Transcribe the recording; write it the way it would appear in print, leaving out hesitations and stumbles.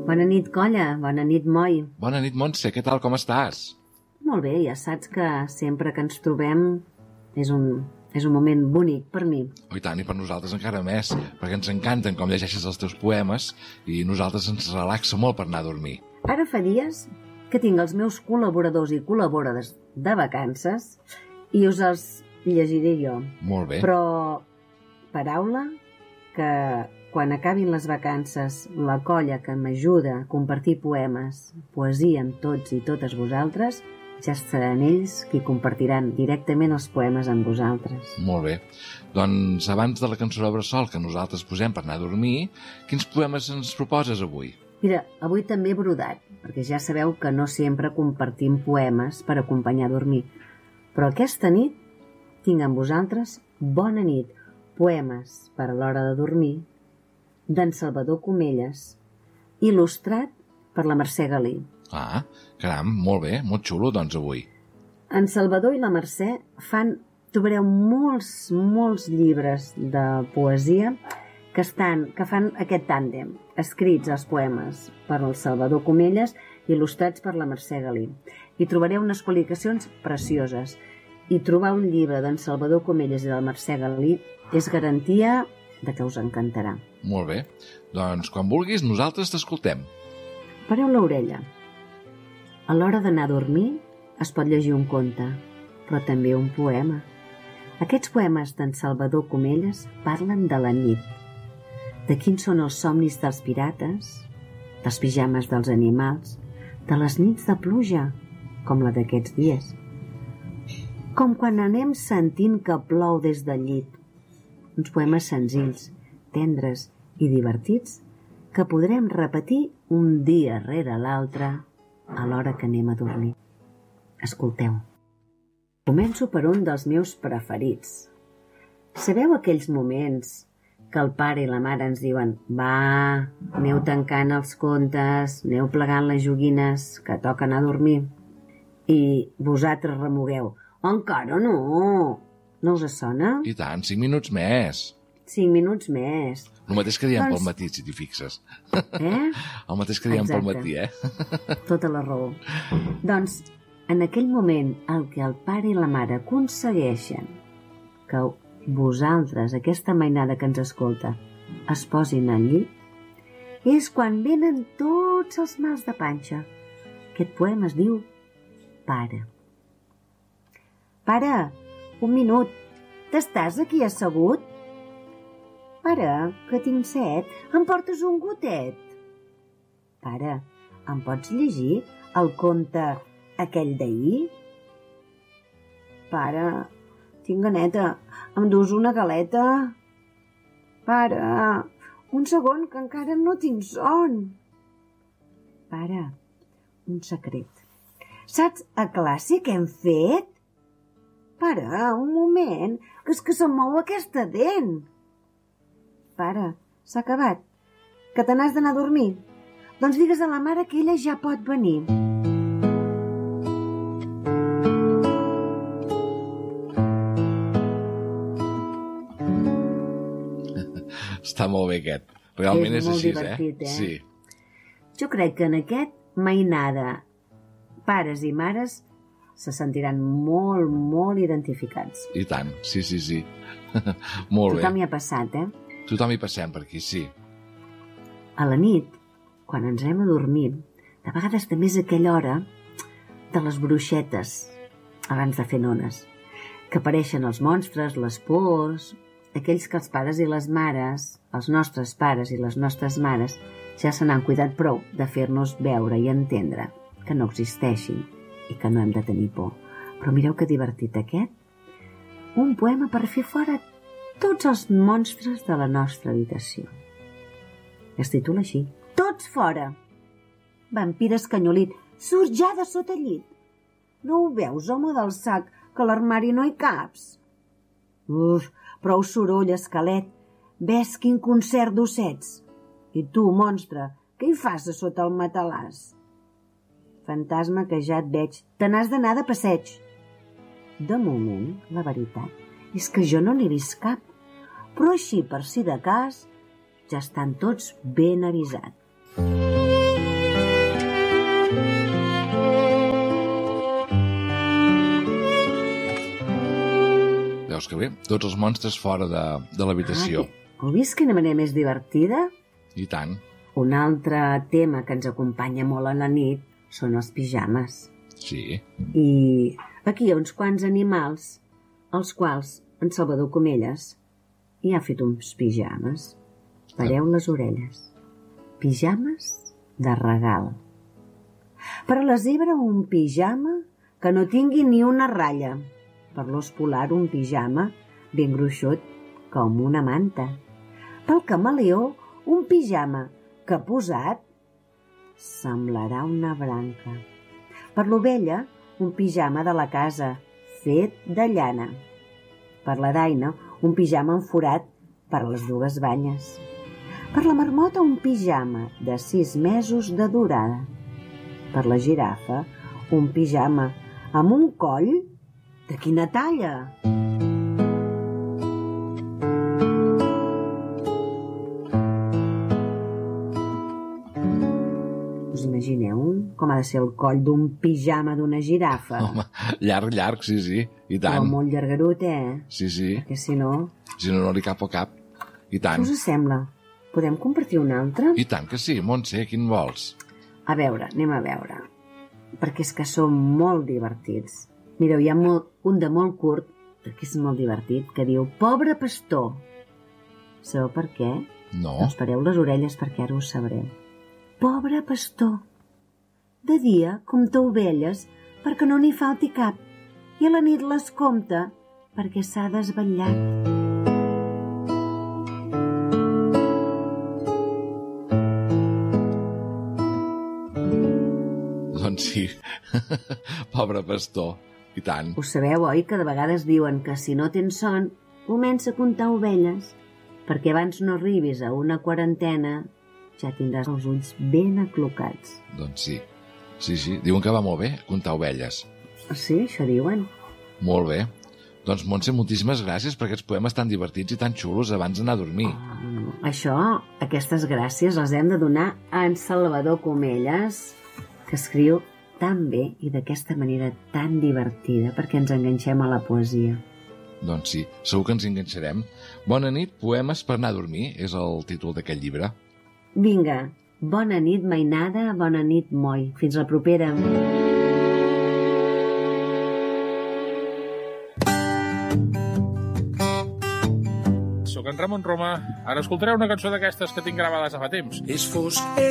Bona nit, colla. Bona nit, Moi. Bona nit, Montse. Què tal, com estàs? Molt bé, ja saps que sempre que ens trobem és un moment bonic per mi. Oh, i tant, i per nosaltres encara més, perquè ens encanten com llegeixes els teus poemes i nosaltres ens relaxa molt per anar a dormir. Ara fa dies que tinc els meus col·laboradors i col·laboradores de vacances i us els llegiré jo. Molt bé. Però, paraula, que quan acabin les vacances, la colla que m'ajuda a compartir poemes, poesia amb tots i totes vosaltres, ja seran ells qui compartiran directament els poemes amb vosaltres. Molt bé. Doncs abans de la cançó de bressol que nosaltres posem per anar a dormir, quins poemes ens proposes avui? Mira, avui també he brodat, perquè ja sabeu que no sempre compartim poemes per acompanyar a dormir. Però aquesta nit tinc amb vosaltres Bona nit, poemes per a l'hora de dormir, d'en Salvador Comelles, il·lustrat per la Mercè Galí. Ah, caram, molt bé, molt xulo, doncs, avui. En Salvador i la Mercè trobareu molts llibres de poesia que fan aquest tàndem, escrits els poemes per el Salvador Comelles, il·lustrats per la Mercè Galí. I trobareu unes publicacions precioses. I trobar un llibre d'en Salvador Comelles i de la Mercè Galí és garantia de que us encantarà. Molt bé. Doncs, quan vulguis, nosaltres t'escoltem. Pareu l'orella. A l'hora d'anar a dormir es pot llegir un conte, però també un poema. Aquests poemes d'en Salvador Comelles parlen de la nit, de quins són els somnis dels pirates, dels pijames dels animals, de les nits de pluja, com la d'aquests dies. Com quan anem sentint que plou des del llit. Uns poemes senzills, tendres i divertits que podrem repetir un dia rere l'altre a l'hora que anem a dormir. Escolteu. Començo per un dels meus preferits. Sabeu aquells moments que el pare i la mare ens diuen «Va, aneu tancant els contes, aneu plegant les joguines, que toca anar a dormir». I vosaltres remugueu «Encara no!» No us sona? I tant, 5 minuts més. 5 minuts més. El mateix que diem pel matí, si t'hi fixes. El mateix que diem pel matí, Tota la raó. Doncs, en aquell moment, el que el pare i la mare aconsegueixen que vosaltres, aquesta mainada que ens escolta, es posin al llit, és quan venen tots els mals de panxa. Aquest poema es diu Pare. Pare, un minut, t'estàs aquí assegut? Pare, que tinc set, em portes un gotet? Pare, em pots llegir el conte aquell d'ahir? Pare, tinc ganeta, em dus una galeta? Pare, un segon, que encara no tinc son. Pare, un secret. Saps a classe què hem fet? Pare, un moment, que és que se'm mou aquesta dent. Pare, s'ha acabat. Que te n'has d'anar a dormir. Doncs digues a la mare que ella ja pot venir. Està molt bé aquest. Realment és així, divertit, Sí. Jo crec que en aquest mainada pares i mares se sentiran molt identificats. I tant, sí. Molt bé. Tothom hi ha passat, Tothom hi passem per aquí, sí. A la nit, quan ens anem a dormir, de vegades també és aquella hora de les bruixetes, abans de fer nones, que apareixen els monstres, les pors, aquells que els pares i les mares, els nostres pares i les nostres mares, ja se n'han cuidat prou de fer-nos veure i entendre que no existeixin i que no hem de tenir por. Però mireu que divertit aquest. Un poema per fer fora tots els monstres de la nostra habitació. Es titula així. Tots fora! Vampir escanyolit, surt ja de sota llit. No ho veus, home del sac, que a l'armari no hi caps? Uf, prou soroll, esquelet. Ves quin concert d'ossets. I tu, monstre, què hi fas a sota el matalàs? Fantasma, que ja et veig, te n'has d'anar de passeig. De moment, la veritat és que jo no n'he vist cap, però així, per si de cas, ja estan tots ben avisats. veus que bé? Tots els monstres fora de l'habitació. Heu vist quina manera més divertida? I tant. Un altre tema que ens acompanya molt a la nit són els pijames. Sí. I aquí hi ha uns quants animals als quals en Salvador Comelles hi ha fet uns pijames. Pareu les orelles. Pijames de regal. Per a la zebra un pijama que no tingui ni una ratlla. Per l'os polar un pijama ben gruixut com una manta. Pel camaleó un pijama que posat semblarà una branca. Per l'ovella un pijama de la casa fet de llana. Per la daina un pijama enforat per a les dues banyes. Per la marmota un pijama de 6 mesos de durada. Per la girafa un pijama amb un coll de quina talla? Us imagineu com ha de ser el coll d'un pijama d'una girafa? Home, llarg, sí, i tant. Però molt llargarut, Sí. Perquè si no... Si no, no li cap al cap. I tant. Què us sembla? Podem compartir un altre? I tant que sí, Montse, quin vols? A veure, anem a veure. Perquè és que són molt divertits. Mireu, hi ha un de molt curt, que és molt divertit, que diu Pobre pastor. Sabeu per què? No. Doncs pareu les orelles perquè ara ho sabreu. Pobre pastor. De dia compta ovelles perquè no n'hi falti cap i a la nit les compta perquè s'ha desvetllat. Doncs sí, pobre pastor, i tant. Ho sabeu, oi, que de vegades diuen que si no tens son, comença a comptar ovelles, perquè abans no arribis a una quarantena ja tindràs els ulls ben aclocats. Doncs sí, diuen que va molt bé comptar ovelles. Sí, això diuen. Molt bé. Doncs, Montse, moltíssimes gràcies per aquests poemes tan divertits i tan xulos abans d'anar a dormir. Aquestes gràcies les hem de donar a en Salvador Comelles, que escriu tan bé i d'aquesta manera tan divertida perquè ens enganxem a la poesia. Doncs sí, segur que ens enganxarem. Bona nit, poemes per anar a dormir, és el títol d'aquest llibre. Vinga, bona nit, mainada, bona nit, moi. Fins la propera. Soc en Ramon Roma. Ara escoltareu una cançó d'aquestes que tinc gravades de fa temps. És fosc,